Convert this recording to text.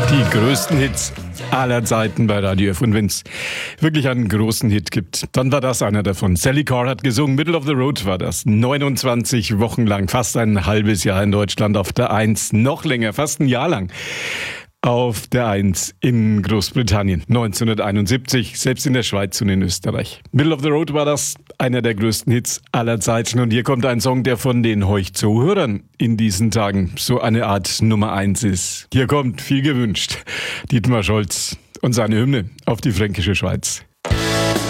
Die größten Hits aller Zeiten bei Radio F. Und wenn es wirklich einen großen Hit gibt, dann war das einer davon. Sally Carr hat gesungen, Middle of the Road war das. 29 Wochen lang, fast ein halbes Jahr in Deutschland auf der 1. Noch länger, fast ein Jahr lang auf der 1 in Großbritannien. 1971, selbst in der Schweiz und in Österreich. Middle of the Road war das einer der größten Hits aller Zeiten. Und hier kommt ein Song, der von den Heuch-Zuhörern in diesen Tagen so eine Art Nummer 1 ist. Hier kommt, viel gewünscht, Dietmar Scholz und seine Hymne auf die Fränkische Schweiz.